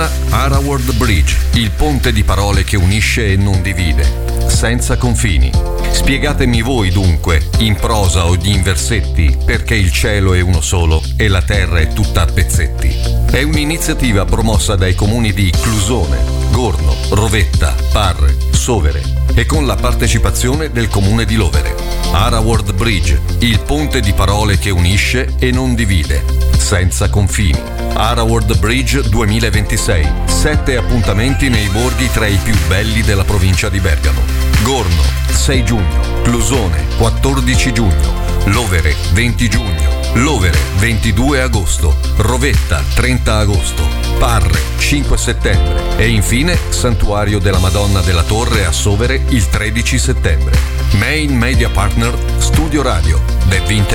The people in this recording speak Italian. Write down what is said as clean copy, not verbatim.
Madonna, Haraward Bridge, il ponte di parole che unisce e non divide, senza confini. Spiegatemi voi dunque, in prosa o in versetti, perché il cielo è uno solo e la terra è tutta a pezzetti. È un'iniziativa promossa dai comuni di Clusone, Gorno, Rovetta, Parre, Sovere e con la partecipazione del comune di Lovere. Haraward Bridge, il ponte di parole che unisce e non divide, senza confini. Haraward Bridge 2026, 7 appuntamenti nei borghi tra i più belli della provincia di Bergamo. Gorno, 6 giugno, Clusone, 14 giugno, Lovere, 20 giugno, Lovere, 22 agosto, Rovetta, 30 agosto, Parre, 5 settembre e infine Santuario della Madonna della Torre a Sovere il 13 settembre. Main Media Partner Studio Radio, The Vintage